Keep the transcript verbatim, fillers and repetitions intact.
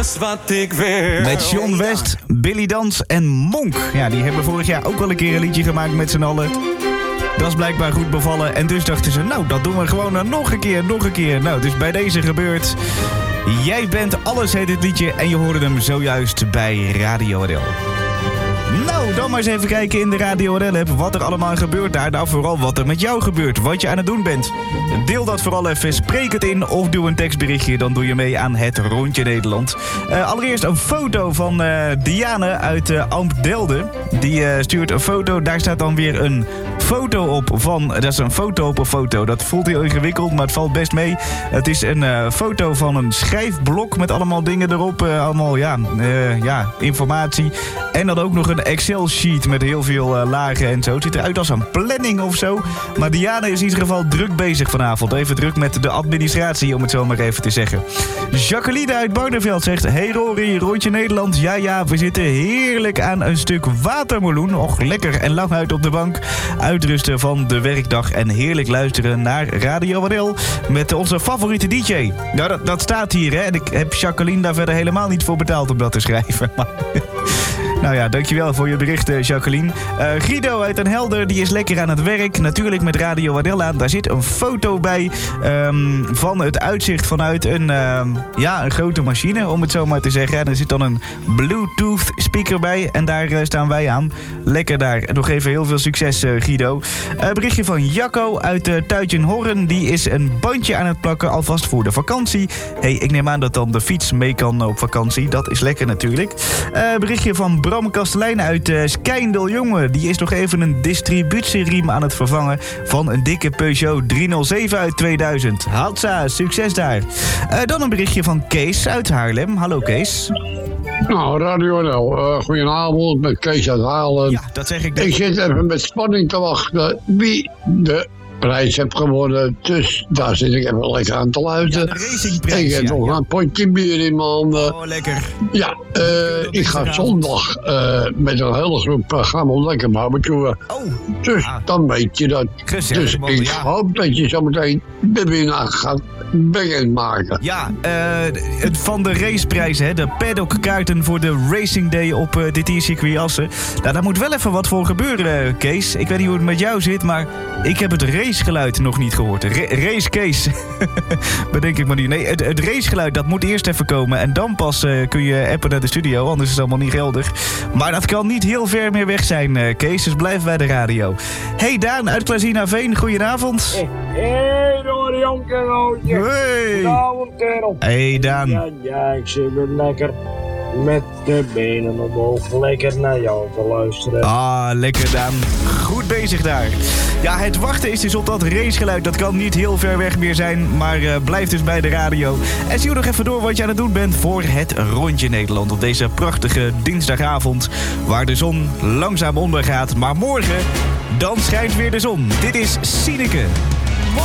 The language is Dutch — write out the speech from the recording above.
Wat ik wil. Met John West, Billy Dans en Monk. Ja, die hebben vorig jaar ook wel een keer een liedje gemaakt met z'n allen. Dat is blijkbaar goed bevallen. En dus dachten ze, nou, dat doen we gewoon nog een keer, nog een keer. Nou, dus bij deze gebeurt... Jij bent alles, heet het liedje. En je hoorde hem zojuist bij Radio R L. Nou, dan maar eens even kijken in de Radio R L-app wat er allemaal gebeurt daar. Nou, vooral wat er met jou gebeurt, wat je aan het doen bent. Deel dat vooral even, spreek het in of doe een tekstberichtje. Dan doe je mee aan het Rondje Nederland. Uh, allereerst een foto van uh, Diane uit uh, Amptdelden. Die uh, stuurt een foto, daar staat dan weer een foto op van... Dat is een foto op een foto. Dat voelt heel ingewikkeld, maar het valt best mee. Het is een uh, foto van een schrijfblok met allemaal dingen erop. Uh, allemaal, ja, uh, ja, informatie. En dan ook nog een Excel-sheet met heel veel uh, lagen en zo. Het ziet eruit als een planning of zo. Maar Diana is in ieder geval druk bezig vanavond. Even druk met de administratie, om het zo maar even te zeggen. Jacqueline uit Barneveld zegt... Hey Rory, Rondje Nederland. Ja, ja, we zitten heerlijk aan een stuk watermeloen. Och, lekker en lang uit op de bank. Uitrusten van de werkdag en heerlijk luisteren naar Radio R L met onze favoriete D J. Nou, dat, dat staat hier, hè. En ik heb Jacqueline daar verder helemaal niet voor betaald om dat te schrijven. Maar... Nou ja, dankjewel voor je bericht, Jacqueline. Uh, Guido uit Den Helder, die is lekker aan het werk. Natuurlijk met Radio R L aan. Daar zit een foto bij um, van het uitzicht vanuit een, um, ja, een grote machine, om het zo maar te zeggen. En er zit dan een Bluetooth speaker bij en daar uh, staan wij aan. Lekker daar. Nog even heel veel succes, uh, Guido. Uh, berichtje van Jacco uit uh, Tuitjenhorren. Die is een bandje aan het plakken, alvast voor de vakantie. Hey, ik neem aan dat dan de fiets mee kan op vakantie. Dat is lekker natuurlijk. Uh, berichtje van Bram Kastelein uit uh, Skijndel, jongen. Die is nog even een distributieriem aan het vervangen van een dikke Peugeot driehonderdzeven uit tweeduizend. Hatsa, succes daar. Uh, dan een berichtje van Kees uit Haarlem. Hallo Kees. Nou, Radio R L. Uh, goedenavond, met Kees uit Haarlem. Ja, dat zeg ik. Ik zit even met spanning te wachten wie de prijs heeft gewonnen. Dus daar zit ik even lekker aan te luisteren. Ja, de racingprijs. Ik heb ja, nog ja. een potje bier in mijn handen. Oh, lekker. Ja, uh, ik ga zondag uh, met een hele groep programma lekker barbecuen. Oh. Dus ah. dan weet je dat. Gezellig, dus man, ik ja. hoop dat je zo meteen de winnaar gaat bekendmaken. Ja, uh, het van de raceprijzen, hè, de paddockkaarten voor de Racing Day op uh, dit hier circuit Assen. Nou, daar moet wel even wat voor gebeuren, Kees. Ik weet niet hoe het met jou zit, maar ik heb het racegeluid nog niet gehoord. Ra- race Kees. Bedenk ik maar niet. Nee, het, het racegeluid, dat moet eerst even komen. En dan pas uh, kun je appen naar de studio, anders is het allemaal niet geldig. Maar dat kan niet heel ver meer weg zijn, uh, Kees. Dus blijf bij de radio. Hey Daan uit Klazinaveen, goedenavond. Hey, door Jonk en Roodje. Hey. Goedenavond, kerel. Hey Daan. Ja, ja, ik zit weer lekker met de benen omhoog. Lekker naar jou te luisteren. Ah, lekker Daan. Goed bezig daar. Ja, het wachten is dus op dat racegeluid. Dat kan niet heel ver weg meer zijn, maar uh, blijf dus bij de radio. En zie je nog even door wat je aan het doen bent voor het Rondje Nederland. Op deze prachtige dinsdagavond, waar de zon langzaam ondergaat. Maar morgen, dan schijnt weer de zon. Dit is Sineke.